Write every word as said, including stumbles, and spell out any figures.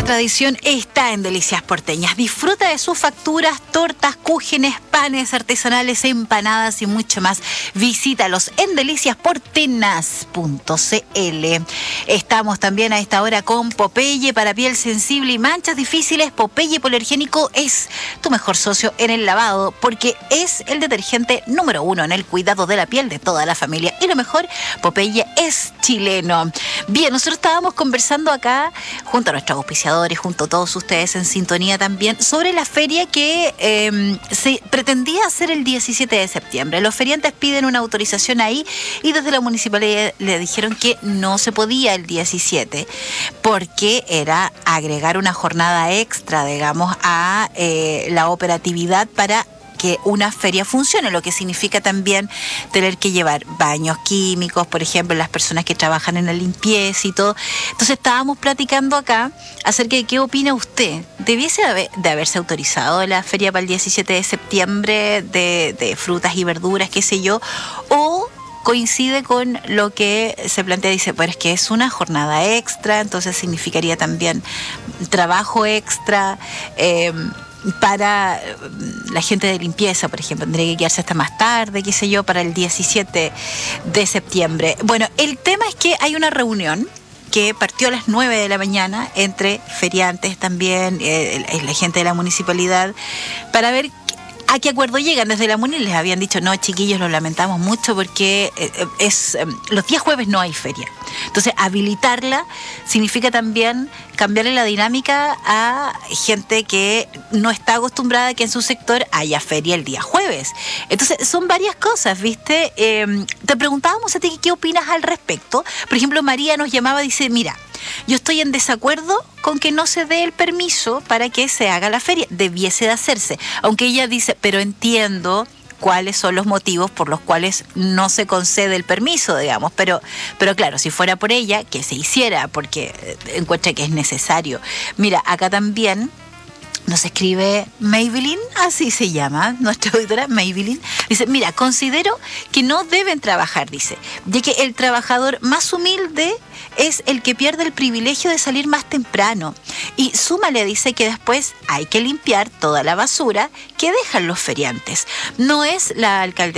tradición está en Delicias Porteñas. Disfruta de sus facturas, tortas, cúgenes, panes artesanales, empanadas y mucho más. Visítalos en delicias portenas punto c l. Estamos también a esta hora con Popeye para piel sensible y manchas difíciles. Popeye Hipoalergénico es tu mejor socio en el lavado porque es el detergente número uno en el cuidado de la piel de toda la familia. Y lo mejor, Popeye es chileno. Bien, nosotros estábamos conversando acá junto a nuestros auspiciadores, junto a todos ustedes en sintonía también, sobre la feria que eh, se pretendía hacer el diecisiete de septiembre. Los feriantes piden una autorización ahí y desde la municipalidad le dijeron que no se podía el diecisiete porque era agregar una jornada extra, digamos, a eh, la operatividad para que una feria funcione, lo que significa también tener que llevar baños químicos, por ejemplo, las personas que trabajan en la limpieza y todo. Entonces estábamos platicando acá acerca de qué opina usted. ¿Debiese de, haber, de haberse autorizado la feria para el diecisiete de septiembre de, de frutas y verduras, qué sé yo? ¿O coincide con lo que se plantea? Dice, pero es que es una jornada extra, entonces significaría también trabajo extra, eh, para la gente de limpieza, por ejemplo, tendría que quedarse hasta más tarde, qué sé yo, para el diecisiete de septiembre. Bueno, el tema es que hay una reunión que partió a las nueve de la mañana entre feriantes también, eh, la gente de la municipalidad, para ver a qué acuerdo llegan. Desde la MUNI les habían dicho, no, chiquillos, lo lamentamos mucho porque es los días jueves no hay feria. Entonces, habilitarla significa también cambiarle la dinámica a gente que no está acostumbrada a que en su sector haya feria el día jueves. Entonces, son varias cosas, ¿viste? Eh, te preguntábamos a ti qué opinas al respecto. Por ejemplo, María nos llamaba y dice, mira, yo estoy en desacuerdo con que no se dé el permiso para que se haga la feria. Debiese de hacerse. Aunque ella dice, pero entiendo cuáles son los motivos por los cuales no se concede el permiso, digamos. Pero, pero claro, si fuera por ella, que se hiciera, porque encuentra que es necesario. Mira, acá también nos escribe Maybelline, así se llama, nuestra auditora Maybelline. Dice, mira, considero que no deben trabajar, dice, ya que el trabajador más humilde es el que pierde el privilegio de salir más temprano. Y súmale, dice, que después hay que limpiar toda la basura que dejan los feriantes. No es la alcaldesa